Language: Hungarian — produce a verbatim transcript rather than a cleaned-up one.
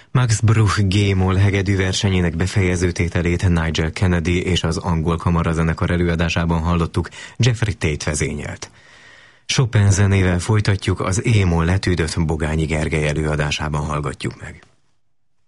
Max Bruch G-moll hegedű versenyének befejező tételét Nigel Kennedy és az angol kamarazenekar előadásában hallottuk, Jeffrey Tate vezényelt. Chopin zenével folytatjuk, az E-moll letűdött Bogányi Gergely előadásában hallgatjuk meg.